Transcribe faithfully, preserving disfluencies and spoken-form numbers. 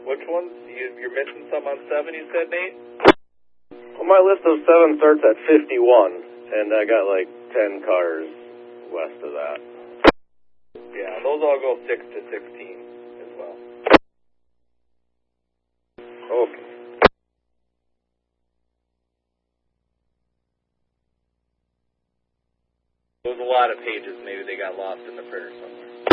Which ones? You, you're missing some on seven, you said, Nate? Well, my list of seven starts at fifty-one, and I got like ten cars west of that. Yeah, those all go six to sixteen as well. Okay. There's a lot of pages. Maybe they got lost in the printer somewhere.